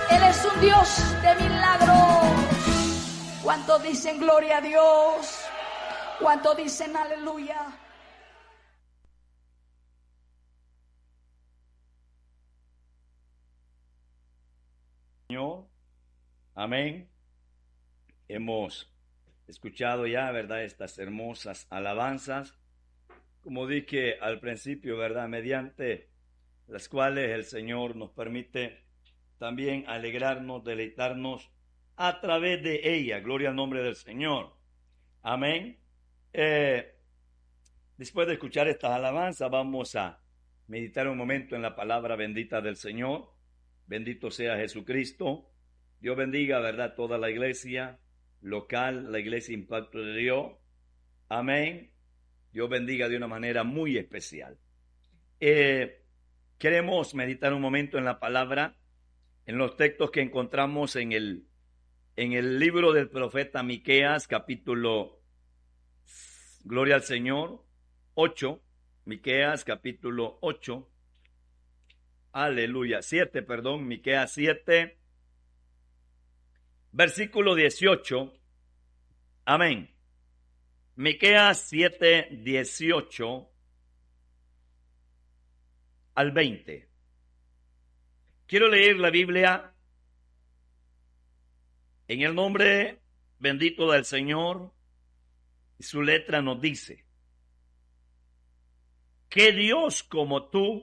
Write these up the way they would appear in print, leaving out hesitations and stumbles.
Él es un Dios de milagros. ¿Cuántos dicen gloria a Dios? ¿Cuántos dicen aleluya? Señor, amén. Hemos escuchado ya, ¿verdad?, estas hermosas alabanzas, como dije al principio, ¿verdad?, mediante las cuales el Señor nos permite también alegrarnos, deleitarnos a través de ella. Gloria al nombre del Señor. Amén. Después de escuchar estas alabanzas, vamos a meditar un momento en la palabra bendita del Señor. Bendito sea Jesucristo. Dios bendiga, ¿verdad?, toda la iglesia local, la iglesia Impacto de Dios. Amén. Dios bendiga de una manera muy especial. Queremos meditar un momento en la palabra, en los textos que encontramos en el libro del profeta Miqueas, capítulo, gloria al Señor, 8, Miqueas, capítulo 8, aleluya, 7, perdón, Miqueas 7, versículo 18, amén. Miqueas 7, 18 al 20. Quiero leer la Biblia en el nombre bendito del Señor, y su letra nos dice: ¿qué Dios como tú,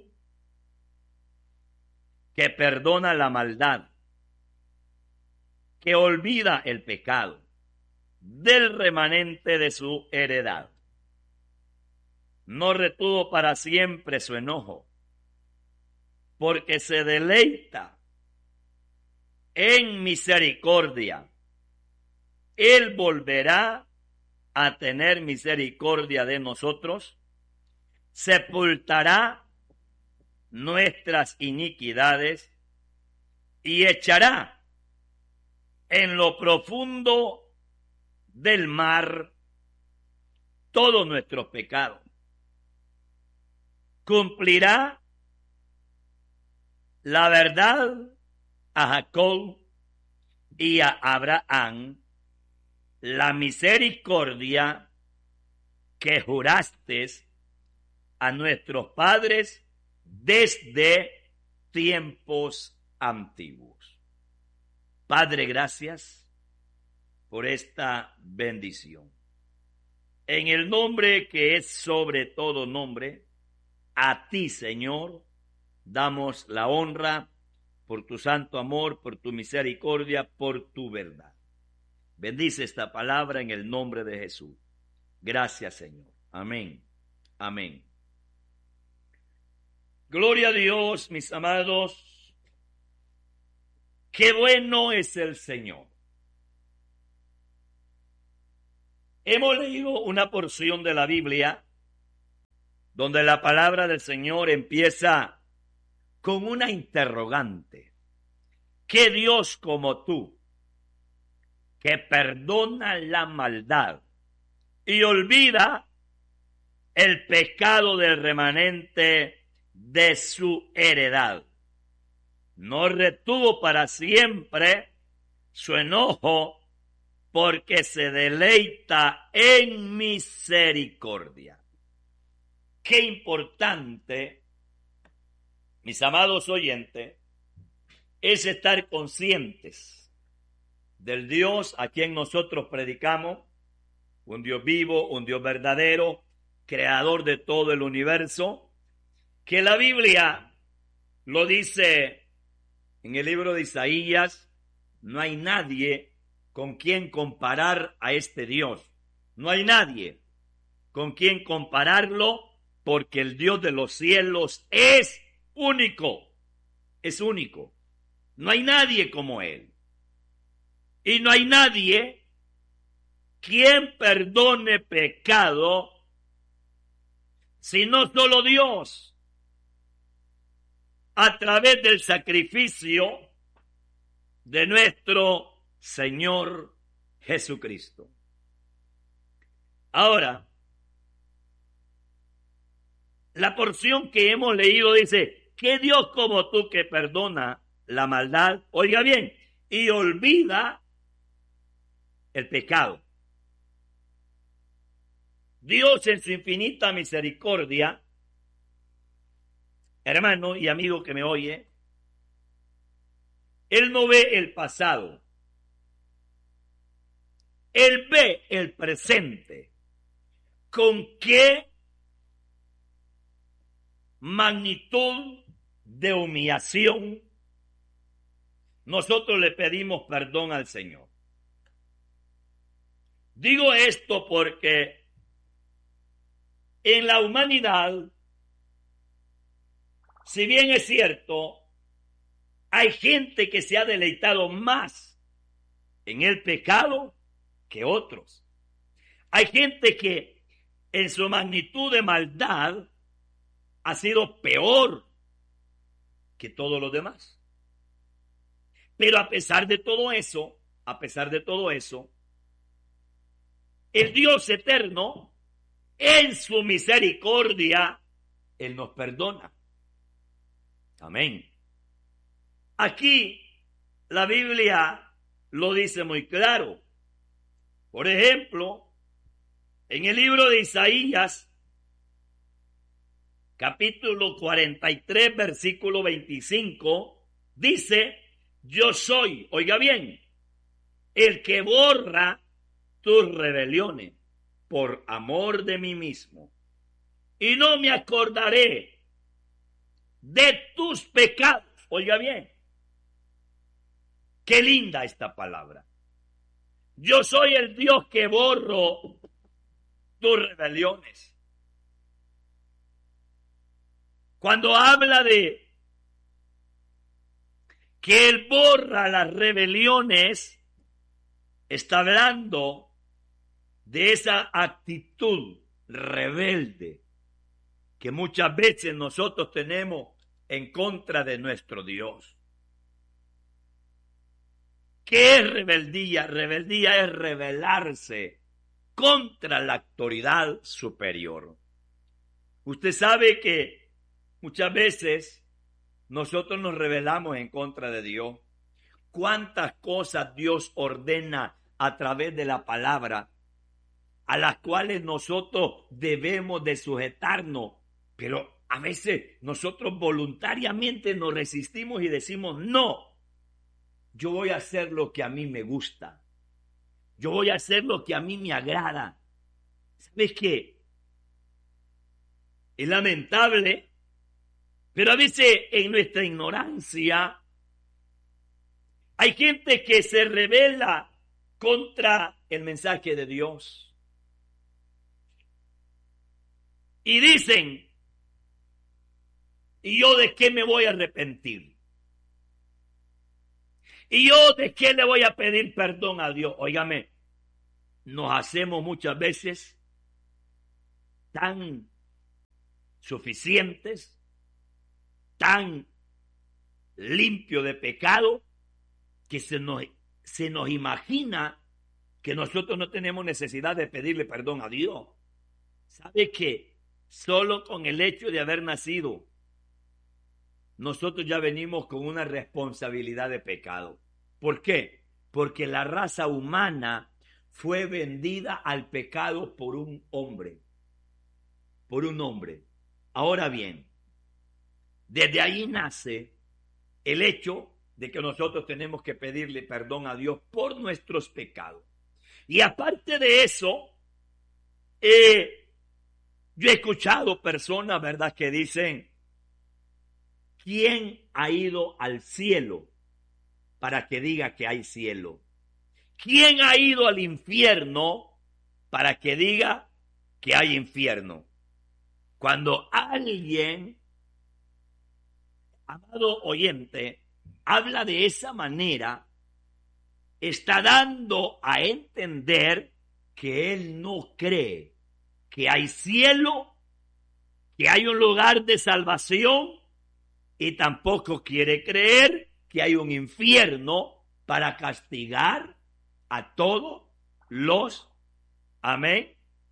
que perdona la maldad, que olvida el pecado del remanente de su heredad? No retuvo para siempre su enojo, porque se deleita en misericordia. Él volverá a tener misericordia de nosotros, sepultará nuestras iniquidades y echará en lo profundo del mar todos nuestros pecados. Cumplirá la verdad a Jacob y a Abraham, la misericordia que juraste a nuestros padres desde tiempos antiguos. Padre, gracias por esta bendición. En el nombre que es sobre todo nombre, a ti, Señor, damos la honra por tu santo amor, por tu misericordia, por tu verdad. Bendice esta palabra en el nombre de Jesús. Gracias, Señor. Amén. Amén. Gloria a Dios, mis amados. Qué bueno es el Señor. Hemos leído una porción de la Biblia donde la palabra del Señor empieza con una interrogante. ¿Qué Dios como tú, que perdona la maldad y olvida el pecado del remanente de su heredad, no retuvo para siempre su enojo, porque se deleita en misericordia? Qué importante, mis amados oyentes, es estar conscientes del Dios a quien nosotros predicamos, un Dios vivo, un Dios verdadero, creador de todo el universo, que la Biblia lo dice en el libro de Isaías. No hay nadie con quien comparar a este Dios. No hay nadie con quien compararlo, porque el Dios de los cielos es único. Es único. No hay nadie como Él. Y no hay nadie quien perdone pecado, sino solo Dios, a través del sacrificio de nuestro Señor Jesucristo. Ahora, la porción que hemos leído dice: ¿qué Dios como tú, que perdona la maldad, oiga bien, y olvida el pecado. Dios en su infinita misericordia, hermano y amigo que me oye, Él no ve el pasado. Él ve el presente. ¿Con qué magnitud de humillación nosotros le pedimos perdón al Señor? Digo esto porque en la humanidad, si bien es cierto, hay gente que se ha deleitado más en el pecado que otros. Hay gente que en su magnitud de maldad ha sido peor que todos los demás. Pero a pesar de todo eso, el Dios eterno, en su misericordia, Él nos perdona. Amén. Aquí la Biblia lo dice muy claro. Por ejemplo, en el libro de Isaías, capítulo 43, versículo 25, dice: yo soy, oiga bien, el que borra tus rebeliones por amor de mí mismo, y no me acordaré de tus pecados. Oiga bien, qué linda esta palabra. Yo soy el Dios que borro tus rebeliones. Cuando habla de que Él borra las rebeliones, está hablando de esa actitud rebelde que muchas veces nosotros tenemos en contra de nuestro Dios. ¿Qué es rebeldía? Rebeldía es rebelarse contra la autoridad superior. Usted sabe que muchas veces nosotros nos rebelamos en contra de Dios. ¿Cuántas cosas Dios ordena a través de la palabra a las cuales nosotros debemos de sujetarnos? Pero a veces nosotros voluntariamente nos resistimos y decimos: no, yo voy a hacer lo que a mí me gusta. Yo voy a hacer lo que a mí me agrada. ¿Sabes qué? Es lamentable, pero a veces en nuestra ignorancia hay gente que se rebela contra el mensaje de Dios. Y dicen: ¿y yo de qué me voy a arrepentir? ¿Y yo de qué le voy a pedir perdón a Dios? Óigame, nos hacemos muchas veces tan suficientes, tan limpios de pecado, que se nos imagina que nosotros no tenemos necesidad de pedirle perdón a Dios. ¿Sabe qué? Solo con el hecho de haber nacido, nosotros ya venimos con una responsabilidad de pecado. ¿Por qué? Porque la raza humana fue vendida al pecado por un hombre. Por un hombre. Ahora bien, desde ahí nace el hecho de que nosotros tenemos que pedirle perdón a Dios por nuestros pecados. Y aparte de eso, yo he escuchado personas, ¿verdad?, que dicen: ¿quién ha ido al cielo para que diga que hay cielo? ¿Quién ha ido al infierno para que diga que hay infierno? Cuando alguien, amado oyente, habla de esa manera, está dando a entender que él no cree que hay cielo, que hay un lugar de salvación, y tampoco quiere creer que hay un infierno para castigar a todos los, amén,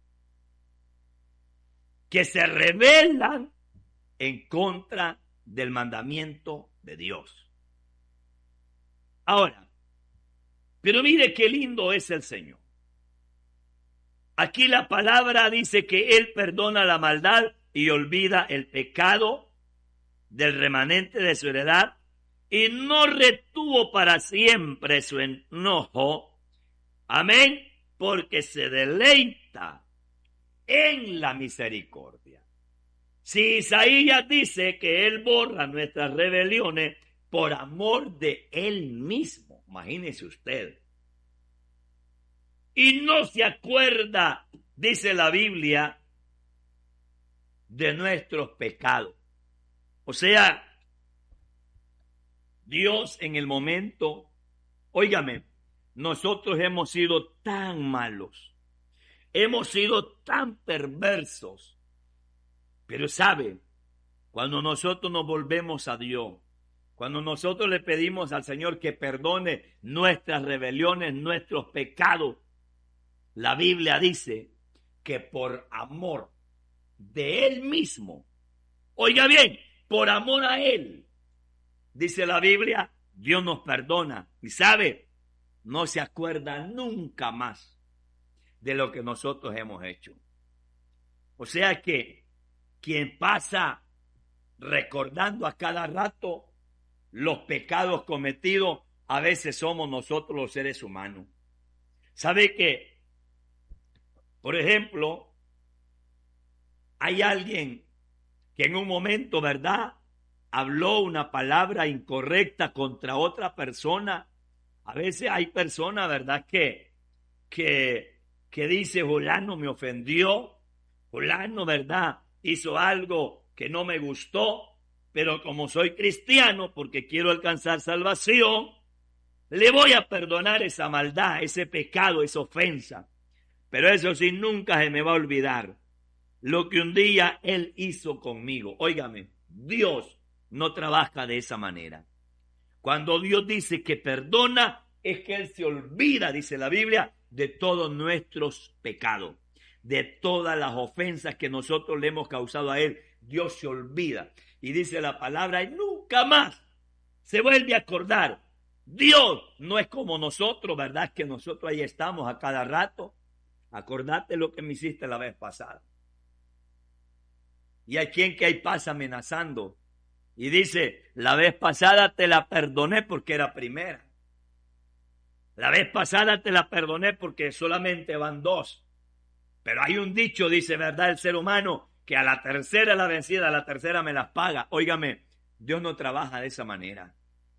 que se rebelan en contra del mandamiento de Dios. Ahora, pero mire qué lindo es el Señor. Aquí la palabra dice que Él perdona la maldad y olvida el pecado del remanente de su heredad y no retuvo para siempre su enojo. Amén, porque se deleita en la misericordia. Si Isaías dice que Él borra nuestras rebeliones por amor de Él mismo, imagínese usted. Y no se acuerda, dice la Biblia, de nuestros pecados. O sea, Dios en el momento, óigame, nosotros hemos sido tan malos, hemos sido tan perversos, pero sabe, cuando nosotros nos volvemos a Dios, cuando nosotros le pedimos al Señor que perdone nuestras rebeliones, nuestros pecados, la Biblia dice que por amor de Él mismo, oiga bien, por amor a Él, dice la Biblia, Dios nos perdona. Y sabe, no se acuerda nunca más de lo que nosotros hemos hecho. O sea que quien pasa recordando a cada rato los pecados cometidos, a veces somos nosotros los seres humanos. ¿Sabe que, por ejemplo, hay alguien que en un momento, ¿verdad?, habló una palabra incorrecta contra otra persona? A veces hay personas, ¿verdad?, que dice, fulano me ofendió, fulano, ¿verdad?, hizo algo que no me gustó, pero como soy cristiano, porque quiero alcanzar salvación, le voy a perdonar esa maldad, ese pecado, esa ofensa. Pero eso sí, nunca se me va a olvidar lo que un día Él hizo conmigo. Óigame, Dios no trabaja de esa manera. Cuando Dios dice que perdona, es que Él se olvida, dice la Biblia, de todos nuestros pecados, de todas las ofensas que nosotros le hemos causado a Él. Dios se olvida. Y dice la palabra, y nunca más se vuelve a acordar. Dios no es como nosotros, ¿verdad? Que nosotros ahí estamos a cada rato. Acordate lo que me hiciste la vez pasada. Y hay quien que ahí pasa amenazando. Y dice, la vez pasada te la perdoné porque era primera. La vez pasada te la perdoné porque solamente van dos. Pero hay un dicho, dice, ¿verdad?, el ser humano, que a la tercera la vencida, a la tercera me las paga. Óigame, Dios no trabaja de esa manera.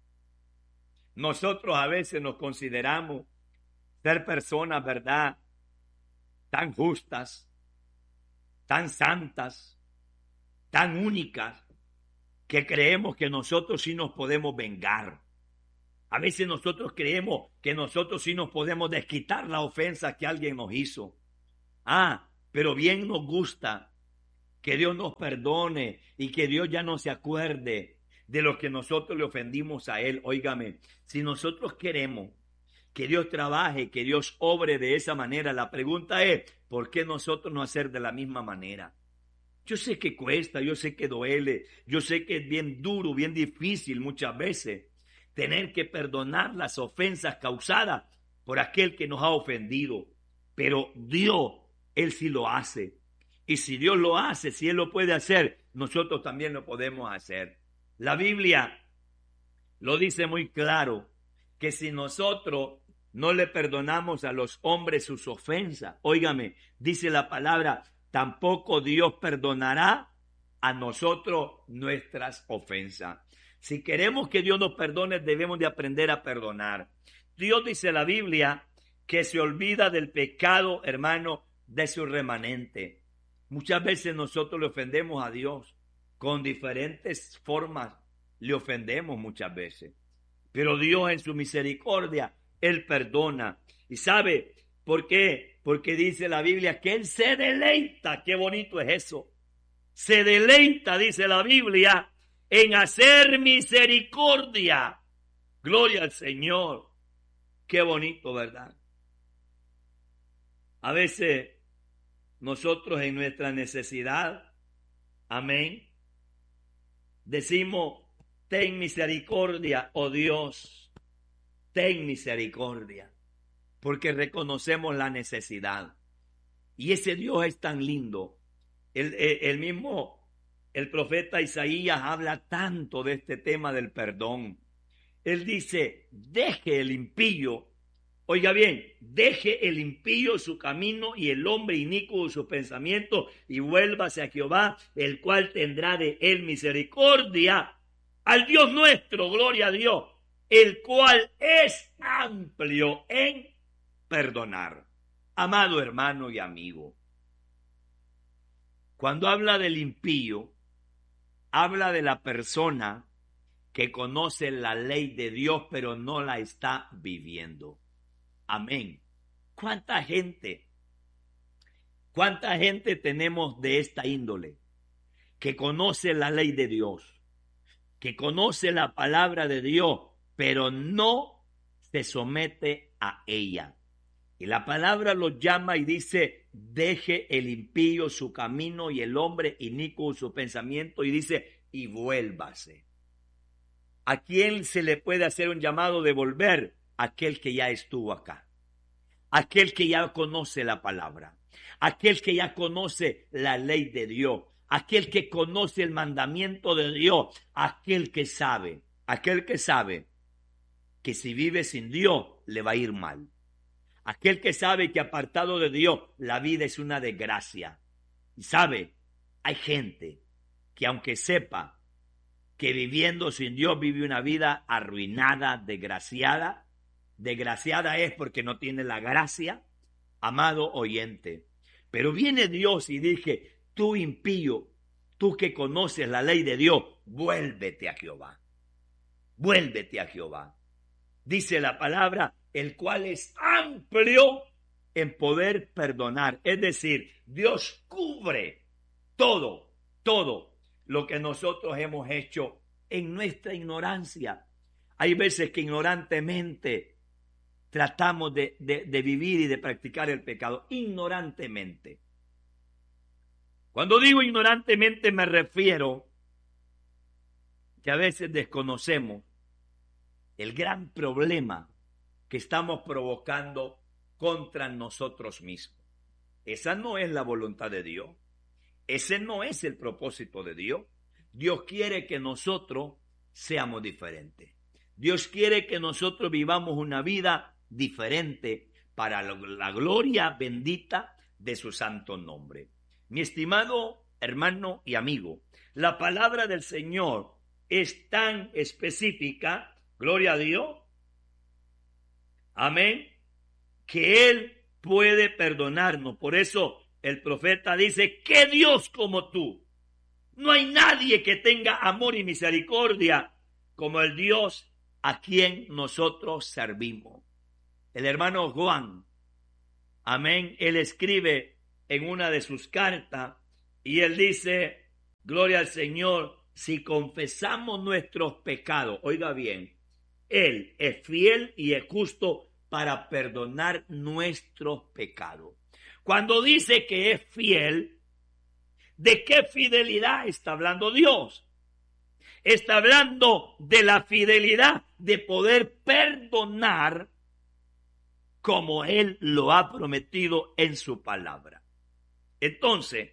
Nosotros a veces nos consideramos ser personas, ¿verdad?, tan justas, tan santas, tan únicas, que creemos que nosotros sí nos podemos vengar. A veces nosotros creemos que nosotros sí nos podemos desquitar la ofensa que alguien nos hizo. Pero bien nos gusta que Dios nos perdone y que Dios ya no se acuerde de lo que nosotros le ofendimos a Él. Óigame, si nosotros queremos que Dios trabaje, que Dios obre de esa manera, la pregunta es, ¿por qué nosotros no hacer de la misma manera? Yo sé que cuesta, yo sé que duele, yo sé que es bien duro, bien difícil muchas veces tener que perdonar las ofensas causadas por aquel que nos ha ofendido. Pero Dios, Él sí lo hace. Y si Dios lo hace, si Él lo puede hacer, nosotros también lo podemos hacer. La Biblia lo dice muy claro, que si nosotros no le perdonamos a los hombres sus ofensas, óigame, dice la palabra, tampoco Dios perdonará a nosotros nuestras ofensas. Si queremos que Dios nos perdone, debemos de aprender a perdonar. Dios, dice la Biblia, que se olvida del pecado, hermano, de su remanente. Muchas veces nosotros le ofendemos a Dios con diferentes formas, le ofendemos muchas veces. Pero Dios en su misericordia, Él perdona. ¿Y sabe por qué? Porque dice la Biblia que Él se deleita. Qué bonito es eso. Se deleita, dice la Biblia, en hacer misericordia. Gloria al Señor. Qué bonito, ¿verdad? A veces nosotros en nuestra necesidad, amén, decimos, ten misericordia, oh Dios, ten misericordia, porque reconocemos la necesidad. Y ese Dios es tan lindo. El profeta Isaías habla tanto de este tema del perdón. Él dice, deje el impío, oiga bien, deje el impío su camino y el hombre inicuo su pensamiento y vuélvase a Jehová, el cual tendrá de él misericordia. Al Dios nuestro, gloria a Dios, el cual es amplio en perdonar. Amado hermano y amigo, cuando habla del impío, habla de la persona que conoce la ley de Dios, pero no la está viviendo. Amén. ¿Cuánta gente tenemos de esta índole? Que conoce la ley de Dios, que conoce la palabra de Dios, pero no se somete a ella. Y la palabra los llama y dice, deje el impío su camino y el hombre inicuo su pensamiento, y dice, y vuélvase. ¿A quién se le puede hacer un llamado de volver? Aquel que ya estuvo acá, aquel que ya conoce la palabra, aquel que ya conoce la ley de Dios, aquel que conoce el mandamiento de Dios, aquel que sabe que si vive sin Dios le va a ir mal. Aquel que sabe que apartado de Dios la vida es una desgracia. Y sabe, hay gente que aunque sepa que viviendo sin Dios vive una vida arruinada, desgraciada. Desgraciada es porque no tiene la gracia, amado oyente. Pero viene Dios y dije, tú impío, tú que conoces la ley de Dios, vuélvete a Jehová. Vuélvete a Jehová. Dice la palabra, el cual es amplio en poder perdonar. Es decir, Dios cubre todo lo que nosotros hemos hecho en nuestra ignorancia. Hay veces que ignorantemente tratamos de vivir y de practicar el pecado. Ignorantemente. Cuando digo ignorantemente me refiero que a veces desconocemos el gran problema que estamos provocando contra nosotros mismos. Esa no es la voluntad de Dios. Ese no es el propósito de Dios. Dios quiere que nosotros seamos diferentes. Dios quiere que nosotros vivamos una vida diferente para la gloria bendita de su santo nombre. Mi estimado hermano y amigo, la palabra del Señor es tan específica, gloria a Dios, amén, que Él puede perdonarnos. Por eso el profeta dice, ¿qué Dios como tú? No hay nadie que tenga amor y misericordia como el Dios a quien nosotros servimos. El hermano Juan, amén, él escribe en una de sus cartas y él dice, gloria al Señor, si confesamos nuestros pecados, oiga bien, Él es fiel y es justo para perdonar nuestros pecados. Cuando dice que es fiel, ¿de qué fidelidad está hablando Dios? Está hablando de la fidelidad de poder perdonar como Él lo ha prometido en su palabra. Entonces,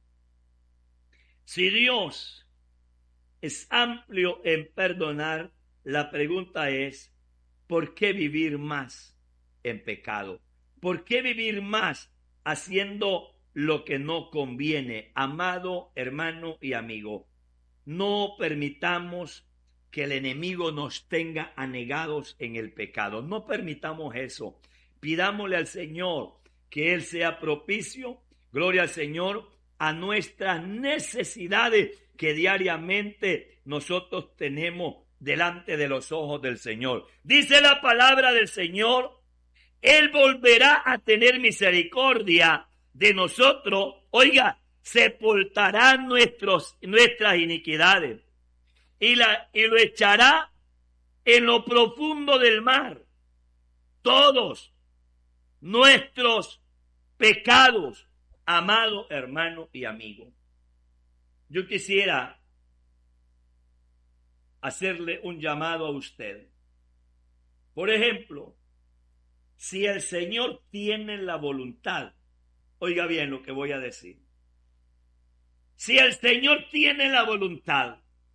si Dios es amplio en perdonar, la pregunta es, ¿por qué vivir más en pecado? ¿Por qué vivir más haciendo lo que no conviene? Amado hermano y amigo, no permitamos que el enemigo nos tenga anegados en el pecado. No permitamos eso. Pidámosle al Señor que Él sea propicio, gloria al Señor, a nuestras necesidades que diariamente nosotros tenemos delante de los ojos del Señor. Dice la palabra del Señor, Él volverá a tener misericordia de nosotros. Oiga, sepultará nuestras iniquidades y lo echará en lo profundo del mar. Todos nuestros pecados, amado hermano y amigo. Yo quisiera hacerle un llamado a usted. Por ejemplo, si el Señor tiene la voluntad, oiga bien lo que voy a decir. Si el Señor tiene la voluntad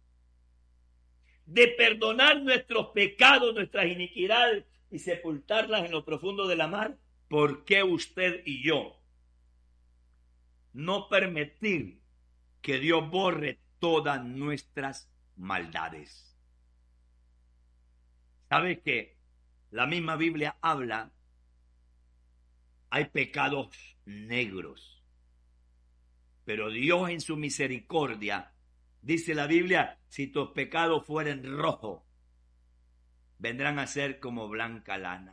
de perdonar nuestros pecados, nuestras iniquidades y sepultarlas en lo profundo de la mar, ¿por qué usted y yo no permitir que Dios borre todas nuestras maldades? ¿Sabe que la misma Biblia habla? Hay pecados negros, pero Dios en su misericordia, dice la Biblia, si tus pecados fueren rojos, vendrán a ser como blanca lana.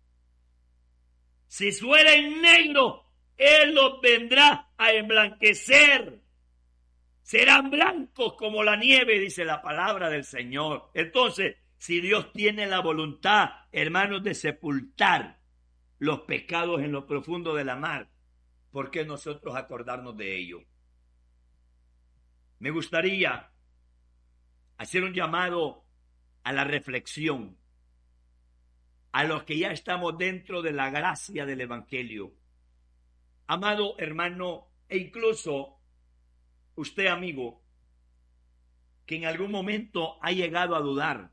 Si fueren negros, Él los vendrá a emblanquecer. Serán blancos como la nieve, dice la palabra del Señor. Entonces, si Dios tiene la voluntad, hermanos, de sepultar los pecados en lo profundo de la mar, ¿por qué nosotros acordarnos de ello? Me gustaría hacer un llamado a la reflexión a los que ya estamos dentro de la gracia del Evangelio. Amado hermano, e incluso usted, amigo, que en algún momento ha llegado a dudar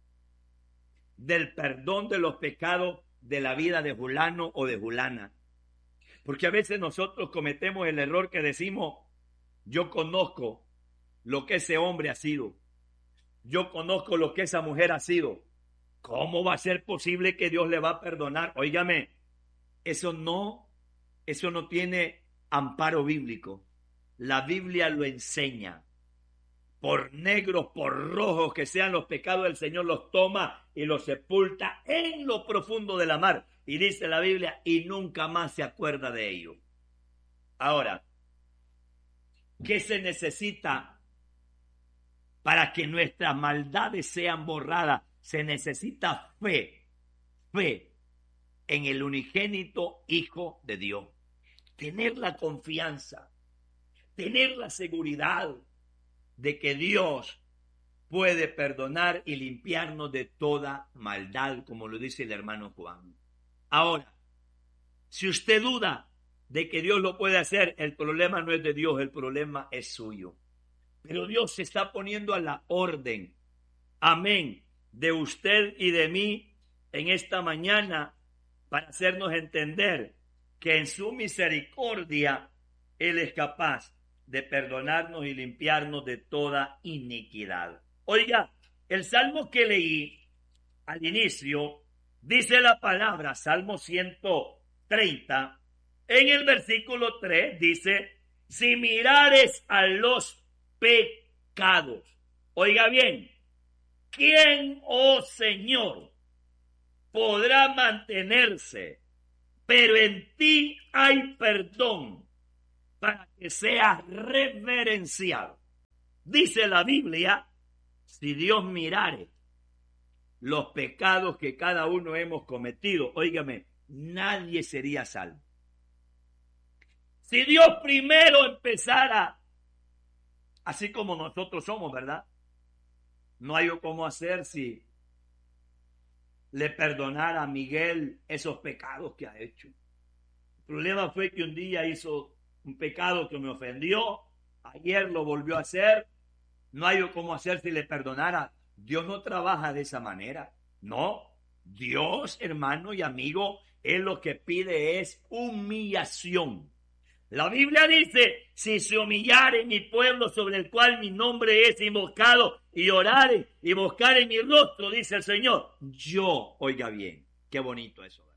del perdón de los pecados de la vida de fulano o de fulana. Porque a veces nosotros cometemos el error que decimos, yo conozco lo que ese hombre ha sido, yo conozco lo que esa mujer ha sido. ¿Cómo va a ser posible que Dios le va a perdonar? Óigame, eso no tiene amparo bíblico. La Biblia lo enseña. Por negros, por rojos que sean los pecados, el Señor los toma y los sepulta en lo profundo de la mar. Y dice la Biblia, y nunca más se acuerda de ello. Ahora, ¿qué se necesita para que nuestras maldades sean borradas? Se necesita fe en el unigénito Hijo de Dios. Tener la confianza, tener la seguridad de que Dios puede perdonar y limpiarnos de toda maldad, como lo dice el hermano Juan. Ahora, si usted duda de que Dios lo puede hacer, el problema no es de Dios, el problema es suyo. Pero Dios se está poniendo a la orden, amén, de usted y de mí en esta mañana para hacernos entender que en su misericordia Él es capaz de perdonarnos y limpiarnos de toda iniquidad. Oiga, el salmo que leí al inicio dice la palabra, Salmo 130, en el versículo 3 dice, si mirares a los pecados. Oiga bien, ¿quién, oh Señor, podrá mantenerse? Pero en ti hay perdón para que seas reverenciado. Dice la Biblia, si Dios mirare los pecados que cada uno hemos cometido, óigame, nadie sería salvo. Si Dios primero empezara, así como nosotros somos, ¿verdad? No hay cómo hacer si le perdonara a Miguel esos pecados que ha hecho. El problema fue que un día hizo un pecado que me ofendió, ayer lo volvió a hacer, no hay cómo hacer si le perdonara. Dios no trabaja de esa manera, no. Dios, hermano y amigo, Él lo que pide es humillación. La Biblia dice, si se humillare mi pueblo sobre el cual mi nombre es invocado, y orare y buscare mi rostro, dice el Señor, yo, oiga bien, qué bonito eso, ¿verdad?